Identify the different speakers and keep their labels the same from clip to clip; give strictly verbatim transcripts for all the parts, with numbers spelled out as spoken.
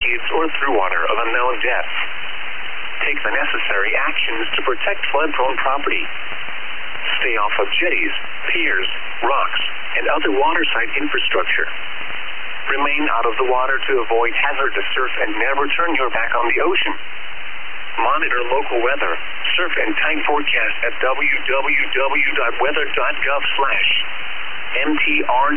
Speaker 1: barricades or through water of unknown depth. Take the necessary actions to protect flood-prone property. Stay off of jetties, piers, rocks, and other waterside infrastructure. Remain out of the water to avoid hazardous surf and never turn your back on the ocean. Monitor local weather, surf and tide forecast at w w w dot weather dot gov slash m t r.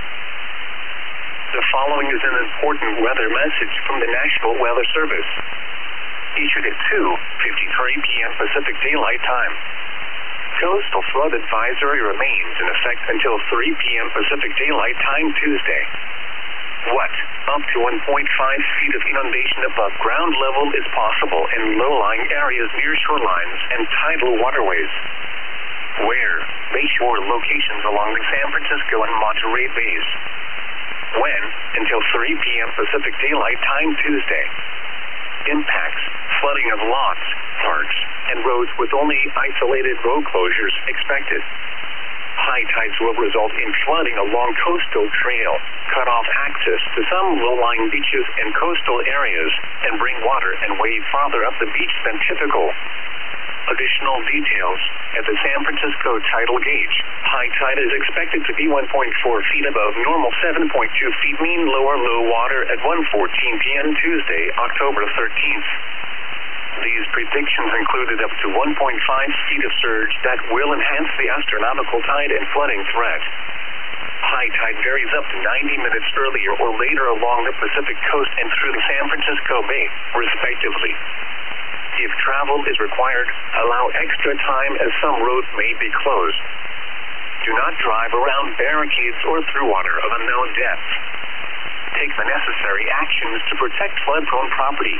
Speaker 1: The following is an important weather message from the National Weather Service. Issued at two fifty-three p m Pacific Daylight Time. Coastal flood advisory remains in effect until three p m Pacific Daylight Time Tuesday. What? Up to one point five feet of inundation above ground level is possible in low-lying areas near shorelines and tidal waterways. Where? Bayshore locations along the San Francisco and Monterey Bays. When? Until three p m Pacific Daylight Time Tuesday. Impacts: flooding of lots, parks, and roads with only isolated road closures expected. High tides will result in flooding along coastal trail, cut off access to some low-lying beaches and coastal areas, and bring water and wave farther up the beach than typical. Additional details: at the San Francisco tidal gauge, high tide is expected to be one point four feet above normal, seven point two feet mean lower low water at one fourteen p m Tuesday, October thirteenth. These predictions included up to one point five feet of surge that will enhance the astronomical tide and flooding threat. High tide varies up to ninety minutes earlier or later along the Pacific coast and through the San Francisco Bay, respectively. If travel is required, allow extra time as some roads may be closed. Do not drive around barricades or through water of unknown depth. Take the necessary actions to protect flood-prone property.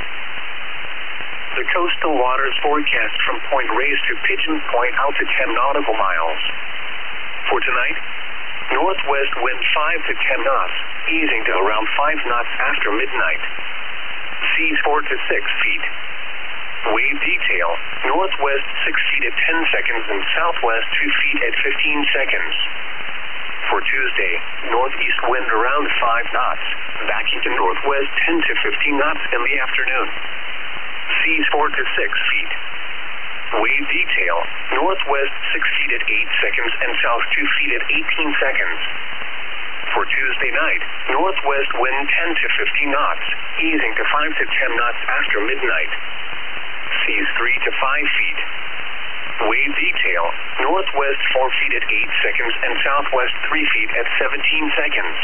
Speaker 1: The coastal waters forecast from Point Reyes to Pigeon Point out to ten nautical miles. For tonight, northwest wind five to ten knots, easing to around five knots after midnight. Seas four to six feet. Wave detail: northwest six feet at ten seconds and southwest two feet at fifteen seconds. For Tuesday, northeast wind around five knots, backing to northwest ten to fifteen knots in the afternoon. Seas four to six feet. Wave detail: northwest six feet at eight seconds and south two feet at eighteen seconds. For Tuesday night, northwest wind ten to fifteen knots, easing to five to ten knots after midnight. Seas three to five feet. Wave detail: northwest four feet at eight seconds and southwest three feet at seventeen seconds.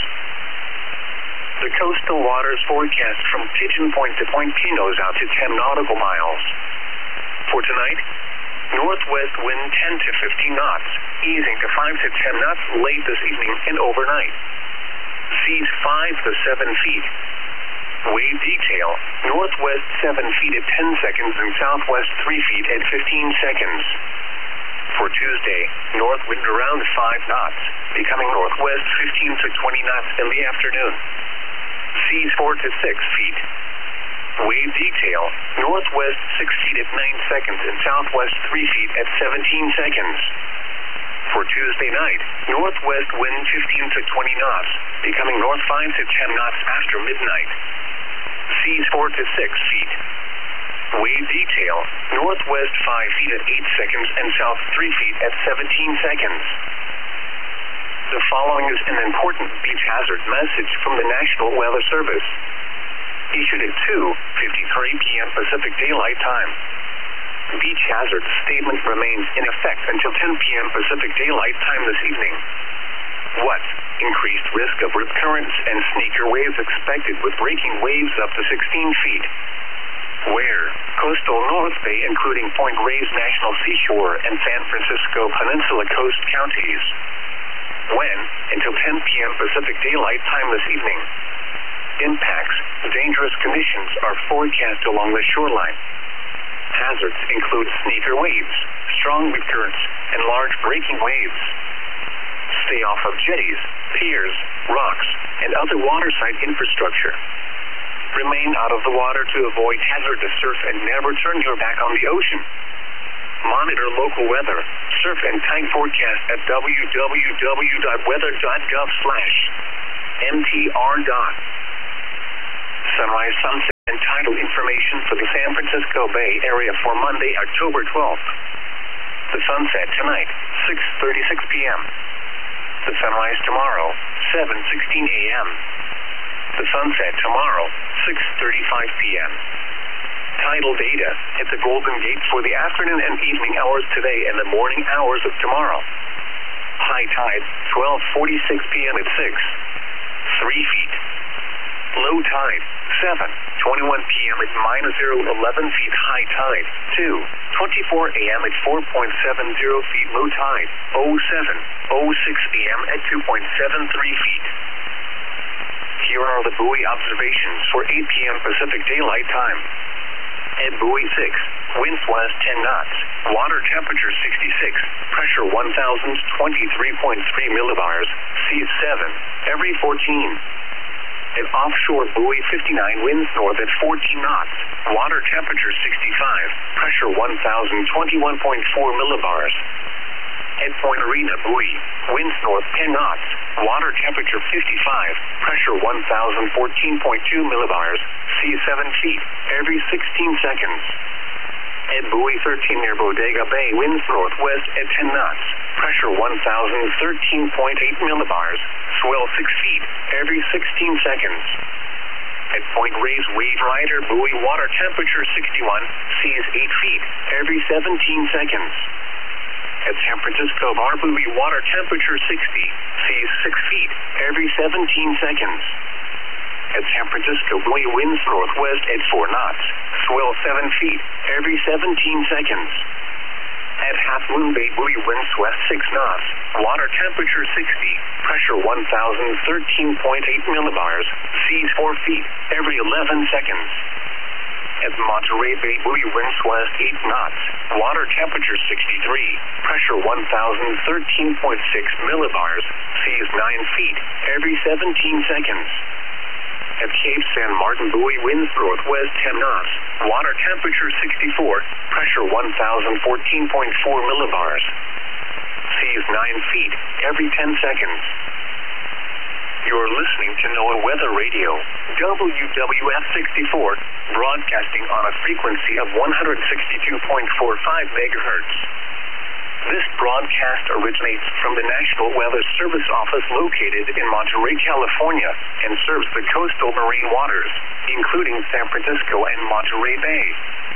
Speaker 1: The coastal waters forecast from Pigeon Point to Point Pinos out to ten nautical miles. For tonight, northwest wind ten to fifteen knots, easing to five to ten knots late this evening and overnight. Seas five to seven feet. Wave detail: northwest seven feet at ten seconds and southwest three feet at fifteen seconds. For Tuesday, north wind around five knots, becoming northwest fifteen to twenty knots in the afternoon. Seas four to six feet. Wave detail: northwest six feet at nine seconds and southwest three feet at seventeen seconds. For Tuesday night, northwest wind fifteen to twenty knots, becoming north five to ten knots after midnight. Seas four to six feet. Wave detail: northwest five feet at eight seconds and south three feet at seventeen seconds. The following is an important beach hazard message from the National Weather Service. Issued at two fifty-three p m Pacific Daylight Time. Beach hazard statement remains in effect until ten p m Pacific Daylight Time this evening. What? Increased risk of rip currents and sneaker waves expected with breaking waves up to sixteen feet. Where? Coastal North Bay including Point Reyes National Seashore and San Francisco Peninsula Coast counties. When? Until ten p m Pacific Daylight Time this evening. Impacts: dangerous conditions are forecast along the shoreline. Hazards include sneaker waves, strong rip currents, and large breaking waves. Stay off of jetties, piers, rocks, and other waterside infrastructure. Remain out of the water to avoid hazardous surf and never turn your back on the ocean. Monitor local weather, surf and tide forecast at w w w dot weather dot gov slash m t r. Sunrise, sunset. and tidal information for the San Francisco Bay Area for Monday, October twelfth. The sunset tonight, six thirty-six p m The sunrise tomorrow, seven sixteen a m The sunset tomorrow, six thirty-five p m Tidal data at the Golden Gate for the afternoon and evening hours today and the morning hours of tomorrow. High tide, twelve forty-six p m at six, three feet. Low tide, seven twenty-one p m at minus zero eleven feet. High tide, two twenty-four a m at four point seven zero feet. Low tide, oh seven oh six a m at two point seven three feet. Here are the buoy observations for eight p m Pacific Daylight Time. At buoy six, winds west ten knots, water temperature sixty-six, pressure one thousand twenty-three point three millibars, seas seven, every fourteen. At offshore buoy fifty-nine, winds north at fourteen knots, water temperature sixty-five, pressure one thousand twenty-one point four millibars. At Point Arena buoy, winds north ten knots, water temperature fifty-five, pressure one thousand fourteen point two millibars, seas seven feet, every sixteen seconds. At buoy thirteen near Bodega Bay, winds northwest at ten knots, pressure one thousand thirteen point eight millibars, swell six feet, every sixteen seconds. At Point Reyes Wave Rider buoy, water temperature sixty-one, seas eight feet, every seventeen seconds. At San Francisco Bar buoy, water temperature sixty, seas six feet, every seventeen seconds. At San Francisco buoy, winds northwest at four knots, swell seven feet, every seventeen seconds. At Half Moon Bay buoy, winds west six knots, water temperature sixty, pressure one thousand thirteen point eight millibars, seas four feet, every eleven seconds. At Monterey Bay buoy, winds west eight knots, water temperature sixty-three, pressure one thousand thirteen point six millibars, seas nine feet, every seventeen seconds. At Cape San Martin buoy, winds northwest ten knots, water temperature sixty-four, pressure one thousand fourteen point four millibars, seas nine feet, every ten seconds. You're listening to NOAA Weather Radio, W W F sixty-four, broadcasting on a frequency of one hundred sixty-two point four five megahertz. This broadcast originates from the National Weather Service Office located in Monterey, California, and serves the coastal marine waters, including San Francisco and Monterey Bay.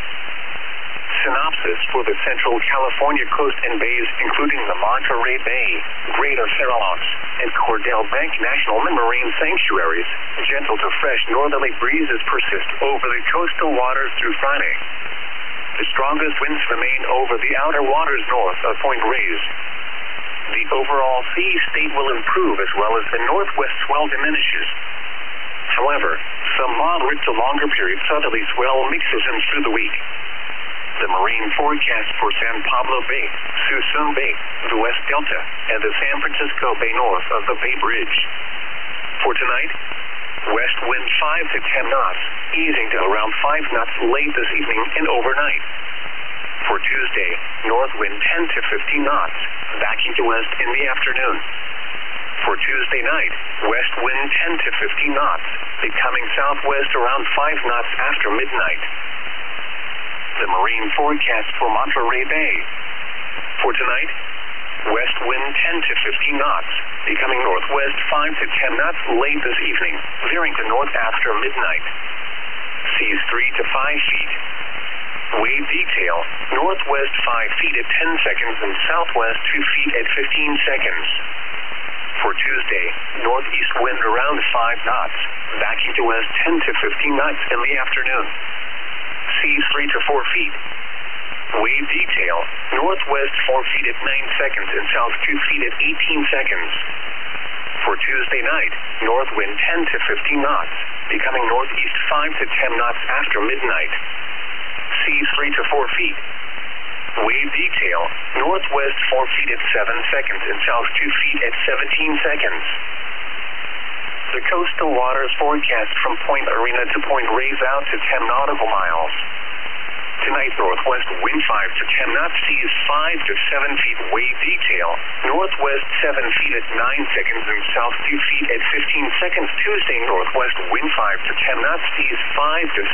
Speaker 1: Synopsis for the Central California coast and bays, including the Monterey Bay, Greater Farallones, and Cordell Bank National Marine Sanctuaries. Gentle to fresh northerly breezes persist over the coastal waters through Friday. The strongest winds remain over the outer waters north of Point Reyes. The overall sea state will improve as well as the northwest swell diminishes. However, some moderate to longer period southerly swell mixes in through the week. The marine forecast for San Pablo Bay, Suisun Bay, the West Delta, and the San Francisco Bay north of the Bay Bridge. For tonight, west wind five to ten knots, easing to around five knots late this evening and overnight. For Tuesday, north wind ten to fifteen knots, backing to west in the afternoon. For Tuesday night, west wind ten to fifteen knots, becoming southwest around five knots after midnight. The marine forecast for Monterey Bay. For tonight, west wind ten to fifteen knots, becoming northwest five to ten knots late this evening, veering to north after midnight. Seas three to five feet. Wave detail, northwest five feet at ten seconds and southwest two feet at fifteen seconds. For Tuesday, northeast wind around five knots, backing to west ten to fifteen knots in the afternoon. Seas three to four feet. Wave detail, northwest four feet at nine seconds and south two feet at eighteen seconds. For Tuesday night, north wind ten to fifteen knots, becoming northeast five to ten knots after midnight. Seas three to four feet. Wave detail, northwest four feet at seven seconds and south two feet at seventeen seconds. The coastal waters forecast from Point Arena to Point Reyes out to ten nautical miles. Tonight, northwest wind five to ten knots, seas five to seven feet. Wave detail, northwest seven feet at nine seconds and south two feet at fifteen seconds. Tuesday, northwest wind five to ten knots, seas five to